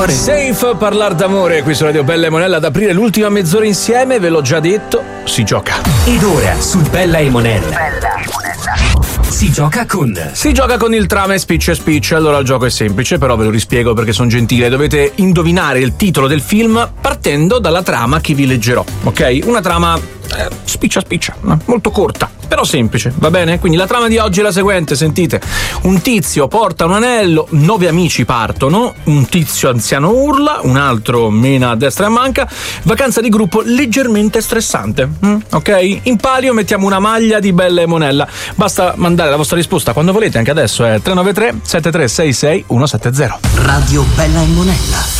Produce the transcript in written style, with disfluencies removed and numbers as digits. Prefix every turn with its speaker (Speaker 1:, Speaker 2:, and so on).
Speaker 1: d'amore.
Speaker 2: Safe parlar d'amore qui su Radio Bella e Monella, ad aprire l'ultima mezz'ora insieme, ve l'ho già detto, si gioca.
Speaker 3: Ed ora su Bella e Monella si gioca con
Speaker 2: il trama e speech. Allora il gioco è semplice, però ve lo rispiego perché sono gentile. Dovete indovinare il titolo del film partendo dalla trama che vi leggerò, ok? Una trama spiccia, molto corta, però semplice, va bene? Quindi la trama di oggi è la seguente, sentite. Un tizio porta un anello, 9 amici partono, un tizio anziano urla, un altro mena a destra e a manca, vacanza di gruppo leggermente stressante, ok? In palio mettiamo una maglia di Bella e Monella, basta mandare la vostra risposta quando volete, anche adesso è 393 7366 170.
Speaker 3: Radio Bella e Monella.